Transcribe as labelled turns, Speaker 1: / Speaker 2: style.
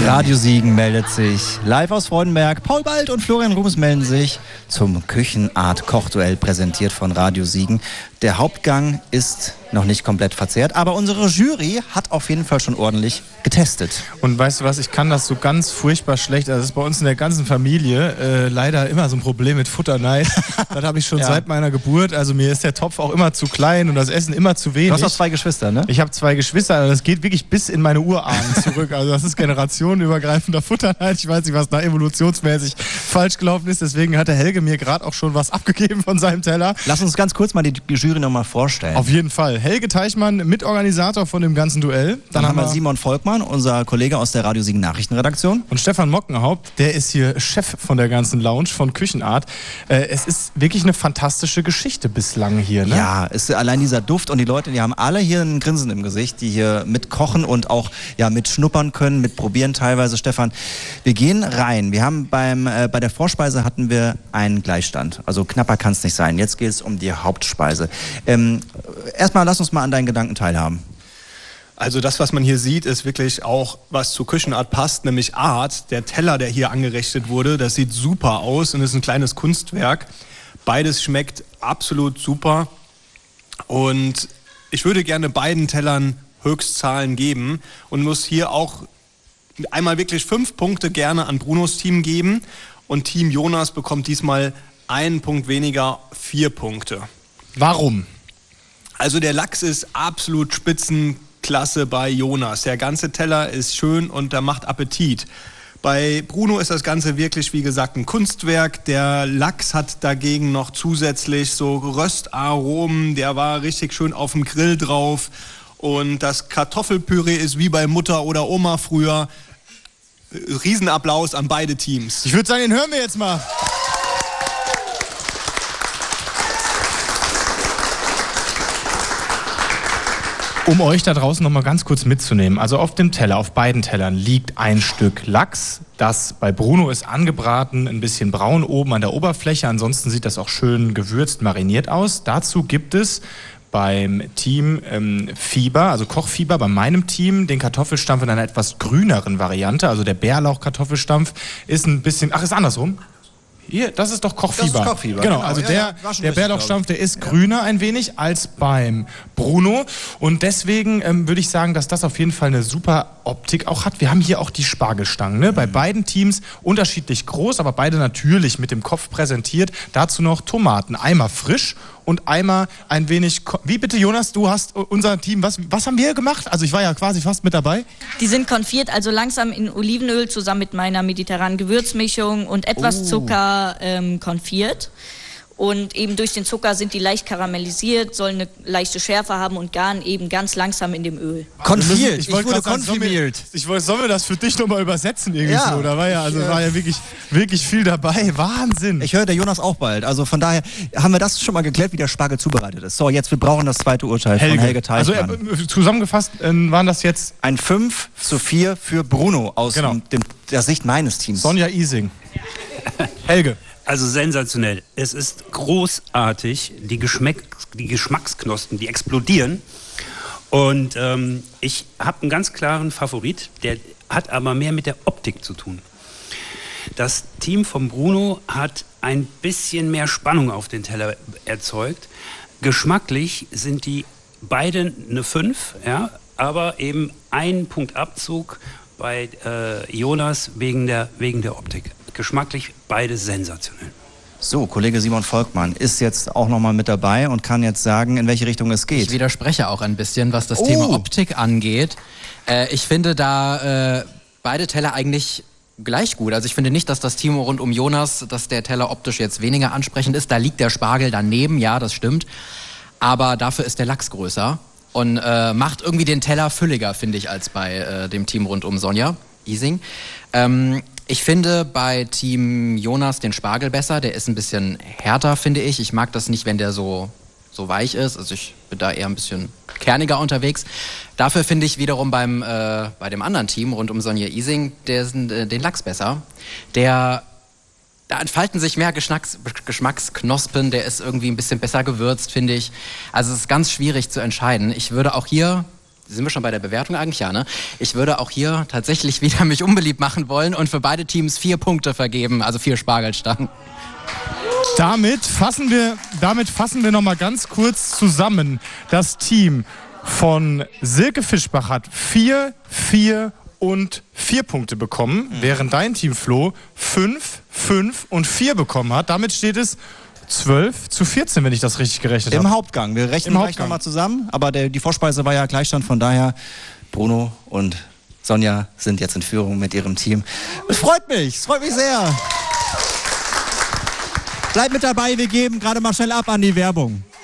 Speaker 1: Radio Siegen meldet sich. Live aus Freudenberg. Paul Bald und Florian Rumes melden sich zum Küchenart-Kochduell, präsentiert von Radio Siegen. Der Hauptgang ist noch nicht komplett verzehrt, aber unsere Jury hat auf jeden Fall schon ordentlich getestet.
Speaker 2: Und weißt du was, ich kann das so ganz furchtbar schlecht. Also das ist bei uns in der ganzen Familie leider immer so ein Problem mit Futterneid. Das habe ich schon seit meiner Geburt. Also mir ist der Topf auch immer zu klein und das Essen immer zu wenig.
Speaker 1: Du hast auch 2 Geschwister, ne?
Speaker 2: Ich habe 2 Geschwister, also das geht wirklich bis in meine Urahnen zurück. Also das ist generationenübergreifender Futterneid. Ich weiß nicht, was da evolutionsmäßig falsch gelaufen ist. Deswegen hat der Helge mir gerade auch schon was abgegeben von seinem Teller.
Speaker 1: Lass uns ganz kurz mal die Jury nochmal vorstellen.
Speaker 2: Auf jeden Fall. Helge Teichmann, Mitorganisator von dem ganzen Duell.
Speaker 1: Dann haben wir Simon Volkmann, unser Kollege aus der Radio Siegen Nachrichtenredaktion.
Speaker 2: Und Stefan Mockenhaupt, der ist hier Chef von der ganzen Lounge von Küchenart. Es ist wirklich eine fantastische Geschichte bislang hier, ne?
Speaker 1: Ja, es ist allein dieser Duft und die Leute, die haben alle hier ein Grinsen im Gesicht, die hier mitkochen und auch mit schnuppern können, mit probieren teilweise. Stefan, wir gehen rein. Wir haben bei der Vorspeise hatten wir einen Gleichstand. Also knapper kann es nicht sein. Jetzt geht es um die Hauptspeise. Erstmal lass uns mal an deinen Gedanken teilhaben.
Speaker 3: Also das, was man hier sieht, ist wirklich auch, was zur Küchenart passt, nämlich Art. Der Teller, der hier angerichtet wurde, das sieht super aus und ist ein kleines Kunstwerk. Beides schmeckt absolut super und ich würde gerne beiden Tellern Höchstzahlen geben und muss hier auch einmal wirklich 5 Punkte gerne an Brunos Team geben und Team Jonas bekommt diesmal 1 Punkt weniger, 4 Punkte.
Speaker 2: Warum?
Speaker 3: Also der Lachs ist absolut Spitzenklasse bei Jonas. Der ganze Teller ist schön und der macht Appetit. Bei Bruno ist das Ganze wirklich, wie gesagt, ein Kunstwerk. Der Lachs hat dagegen noch zusätzlich so Röstaromen. Der war richtig schön auf dem Grill drauf. Und das Kartoffelpüree ist wie bei Mutter oder Oma früher. Riesenapplaus an beide Teams.
Speaker 2: Ich würde sagen, den hören wir jetzt mal. Um euch da draußen noch mal ganz kurz mitzunehmen, also auf dem Teller, auf beiden Tellern liegt ein Stück Lachs, das bei Bruno ist angebraten, ein bisschen braun oben an der Oberfläche, ansonsten sieht das auch schön gewürzt, mariniert aus. Dazu gibt es beim Team Fieber, also Kochfieber, bei meinem Team den Kartoffelstampf in einer etwas grüneren Variante, also der Bärlauch-Kartoffelstampf ist ein bisschen, ist andersrum. Hier, das ist doch Kochfieber.
Speaker 1: Das ist Kochfieber.
Speaker 2: Genau, also der Bärlauchstampf, der ist grüner ein wenig als beim Bruno. Und deswegen würde ich sagen, dass das auf jeden Fall eine super Optik auch hat. Wir haben hier auch die Spargelstangen, ne? Bei beiden Teams unterschiedlich groß, aber beide natürlich mit dem Kopf präsentiert. Dazu noch Tomaten, einmal frisch und einmal ein wenig... Wie bitte, Jonas, du hast unser Team, was haben wir gemacht? Also ich war ja quasi fast mit dabei.
Speaker 4: Die sind konfiert, also langsam in Olivenöl zusammen mit meiner mediterranen Gewürzmischung und etwas Zucker konfiert. Und eben durch den Zucker sind die leicht karamellisiert, sollen eine leichte Schärfe haben und garen eben ganz langsam in dem Öl.
Speaker 1: Konfiert,
Speaker 2: ich wurde konfirmiert. Sollen wir das für dich nochmal übersetzen irgendwie so? Da war ja wirklich viel dabei. Wahnsinn.
Speaker 1: Ich höre der Jonas auch bald. Also von daher haben wir das schon mal geklärt, wie der Spargel zubereitet ist. So, jetzt wir brauchen das zweite Urteil von Helge Teichmann.
Speaker 2: Also zusammengefasst waren das jetzt...
Speaker 1: Ein 5:4 für Bruno aus der Sicht meines Teams.
Speaker 2: Sonja Ising. Helge.
Speaker 5: Also sensationell. Es ist großartig. Die Geschmacksknospen, die explodieren. Und ich habe einen ganz klaren Favorit, der hat aber mehr mit der Optik zu tun. Das Team von Bruno hat ein bisschen mehr Spannung auf den Teller erzeugt. Geschmacklich sind die beide eine 5, ja, aber eben ein Punkt Abzug bei Jonas wegen der Optik. Geschmacklich beide sensationell.
Speaker 1: So, Kollege Simon Volkmann ist jetzt auch nochmal mit dabei und kann jetzt sagen, in welche Richtung es geht.
Speaker 6: Ich widerspreche auch ein bisschen, was das Thema Optik angeht. Ich finde da beide Teller eigentlich gleich gut. Also ich finde nicht, dass das Team rund um Jonas, dass der Teller optisch jetzt weniger ansprechend ist. Da liegt der Spargel daneben, ja, das stimmt. Aber dafür ist der Lachs größer und macht irgendwie den Teller fülliger, finde ich, als bei dem Team rund um Sonja Ising. Ich finde bei Team Jonas den Spargel besser. Der ist ein bisschen härter, finde ich. Ich mag das nicht, wenn der so weich ist. Also ich bin da eher ein bisschen kerniger unterwegs. Dafür finde ich wiederum bei dem anderen Team rund um Sonja Ising den Lachs besser. Da entfalten sich mehr Geschmacksknospen. Der ist irgendwie ein bisschen besser gewürzt, finde ich. Also es ist ganz schwierig zu entscheiden. Ich würde auch hier sind wir schon bei der Bewertung eigentlich? Ja, ne? Ich würde auch hier tatsächlich wieder mich unbeliebt machen wollen und für beide Teams 4 Punkte vergeben, also 4 Spargelstangen.
Speaker 2: Damit fassen wir noch mal ganz kurz zusammen. Das Team von Silke Fischbach hat 4, 4 und 4 Punkte bekommen, während dein Team, Flo, 5, 5 und 4 bekommen hat. Damit steht es 12:14, wenn ich das richtig gerechnet habe.
Speaker 1: Im Hauptgang. Wir rechnen gleich nochmal zusammen, aber die Vorspeise war ja Gleichstand, von daher Bruno und Sonja sind jetzt in Führung mit ihrem Team. Es freut mich sehr. Bleibt mit dabei, wir geben gerade mal schnell ab an die Werbung.